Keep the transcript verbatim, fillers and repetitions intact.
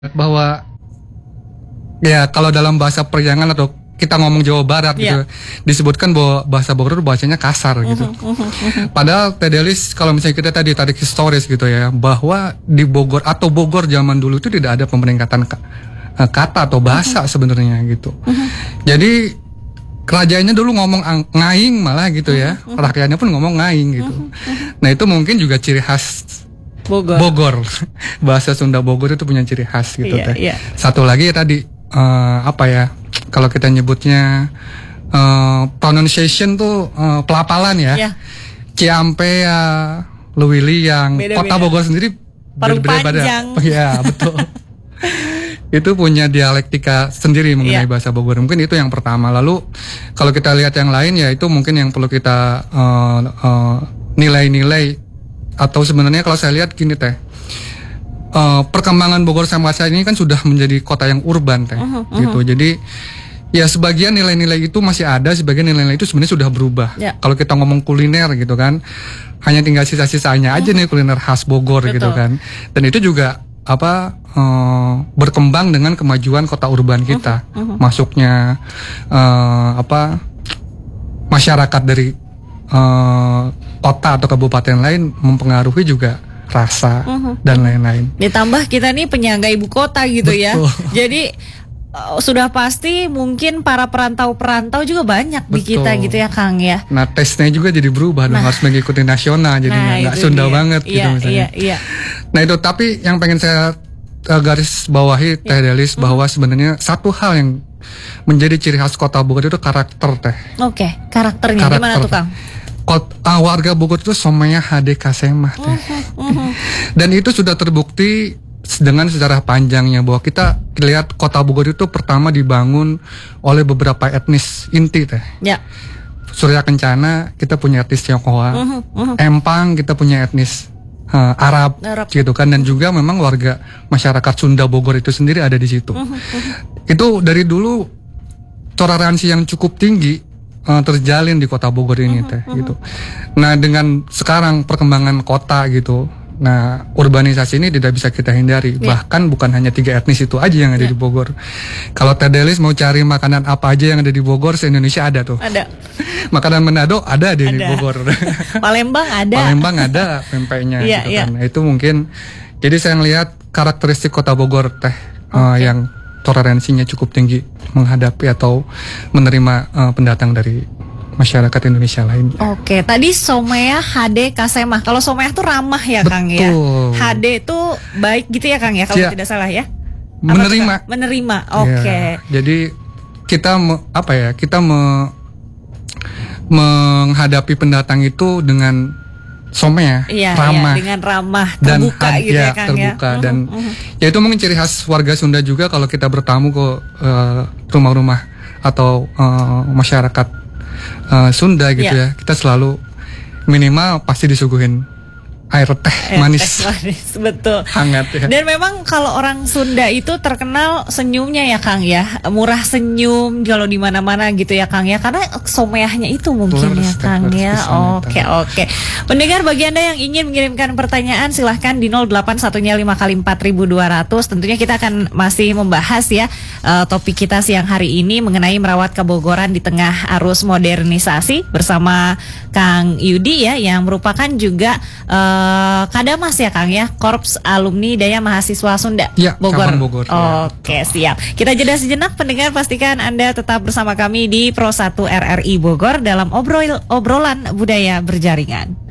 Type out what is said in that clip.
bahwa ya kalau dalam bahasa Priangan atau kita ngomong Jawa Barat yeah. gitu, disebutkan bahwa bahasa Bogor itu bahasanya kasar gitu. Uh-huh, uh-huh, uh-huh. Padahal Teh Delis kalau misalnya kita tadi tarik historis gitu ya, bahwa di Bogor atau Bogor zaman dulu itu tidak ada pemeringkatan kata atau bahasa uh-huh. sebenarnya gitu. Uh-huh. Jadi kerajaannya dulu ngomong ang- ngaing malah gitu ya, uh-huh. rakyatnya pun ngomong ngaing gitu. Uh-huh. Nah itu mungkin juga ciri khas Bogor. Bogor. Bahasa Sunda Bogor itu punya ciri khas gitu yeah, teh. Yeah. Satu lagi ya tadi uh, apa ya? Kalau kita nyebutnya uh, pronunciation tuh uh, pelapalan ya. Yeah. Ciampea, Luwiliang, beda-beda. Kota Bogor sendiri berbeda-beda. Ya, betul. Itu punya dialektika sendiri mengenai yeah. bahasa Bogor. Mungkin itu yang pertama. Lalu kalau kita lihat yang lain ya itu mungkin yang perlu kita uh, uh, nilai-nilai atau sebenarnya kalau saya lihat gini teh. Uh, perkembangan Bogor sama saat ini kan sudah menjadi kota yang urban teh, uh-huh, uh-huh. gitu. Jadi ya sebagian nilai-nilai itu masih ada, sebagian nilai-nilai itu sebenarnya sudah berubah. Yeah. Kalau kita ngomong kuliner gitu kan, hanya tinggal sisa-sisanya aja uh-huh. nih kuliner khas Bogor. Betul. Gitu kan. Dan itu juga apa uh, berkembang dengan kemajuan kota urban kita, uh-huh, uh-huh. masuknya uh, apa masyarakat dari uh, kota atau kabupaten lain mempengaruhi juga rasa uh-huh. dan lain-lain. Ditambah kita nih penyangga ibu kota gitu. Betul. Ya. Jadi uh, sudah pasti mungkin para perantau-perantau juga banyak. Betul. Di kita gitu ya Kang ya. Nah tesnya juga jadi berubah, nah. harus mengikuti nasional jadi nggak nah, Sunda dia. Banget iya, gitu misalnya. Iya, iya. Nah itu tapi yang pengen saya uh, garis bawahi Teh iya. Delis uh-huh. bahwa sebenarnya satu hal yang menjadi ciri khas kota Bogor itu karakter Teh. Oke, okay. karakternya karakter. Gimana tuh Kang? Kot, uh, warga Bogor itu semuanya H D Kasemah teh. Uh-huh, uh-huh. Dan itu sudah terbukti dengan sejarah panjangnya bahwa kita lihat kota Bogor itu pertama dibangun oleh beberapa etnis inti teh. Ya. Surya Kencana kita punya etnis Tionghoa, uh-huh, uh-huh. Empang kita punya etnis uh, Arab, Arab gitu kan, dan juga memang warga masyarakat Sunda Bogor itu sendiri ada di situ. Uh-huh, uh-huh. Itu dari dulu toleransi yang cukup tinggi Uh, terjalin di kota Bogor ini uh-huh, teh uh-huh. gitu. Nah dengan sekarang perkembangan kota gitu, nah urbanisasi ini tidak bisa kita hindari. Yeah. Bahkan bukan hanya tiga etnis itu aja yang ada yeah. di Bogor. Kalau Teh Delis mau cari makanan apa aja yang ada di Bogor, se-Indonesia ada tuh. Ada. Makanan Manado ada di ada. Bogor. Palembang ada. Palembang ada pempeknya yeah, gitu yeah. kan. Nah, itu mungkin. Jadi saya ngelihat karakteristik kota Bogor teh okay. uh, yang toleransinya cukup tinggi menghadapi atau menerima uh, pendatang dari masyarakat Indonesia lain. Oke, tadi Somea H D Kasemah. Kalau Somea tuh ramah ya Betul. Kang ya. H D tuh baik gitu ya Kang ya kalau ya. Tidak salah ya. Apa menerima. Tuh, Menerima. Oke. Okay. Ya. Jadi kita me, apa ya? Kita me, menghadapi pendatang itu dengan Somea, iya, ramah, iya, dengan ramah, terbuka dan, gitu ya, ya Kang terbuka ya. Dan uh-huh, uh-huh. ya itu mungkin ciri khas warga Sunda juga kalau kita bertamu ke uh, rumah-rumah atau uh, masyarakat uh, Sunda gitu yeah. ya, kita selalu minimal pasti disuguhin air teh air manis. Teh manis, betul. Hangat ya. Dan memang kalau orang Sunda itu terkenal senyumnya ya Kang ya, murah senyum kalau di mana-mana gitu ya Kang ya, karena someahnya itu mungkin Lurs, ya Kang ya. Oke oke. Pendengar bagi Anda yang ingin mengirimkan pertanyaan silahkan di nol delapan satunya lima kali empat ribu dua ratus. Tentunya kita akan masih membahas ya uh, topik kita siang hari ini mengenai merawat kebogoran di tengah arus modernisasi bersama Kang Yudi ya, yang merupakan juga uh, Uh, Kadamas ya Kang ya, Korps Alumni Daya Mahasiswa Sunda ya, Bogor. Bogor ya. Oke siap. Kita jeda sejenak pendengar, pastikan Anda tetap bersama kami di Pro satu R R I Bogor dalam obrol obrolan budaya berjaringan.